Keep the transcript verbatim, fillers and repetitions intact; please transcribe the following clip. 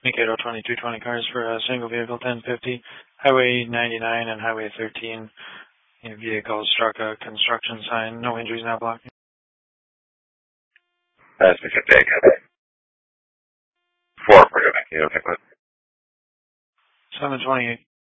Mikado twenty-two twenty cars for a single vehicle ten fifty, Highway ninety-nine and Highway thirteen. A vehicle struck a construction sign. No injuries now blocking. That's specific. Four for you. seven twenty-eight.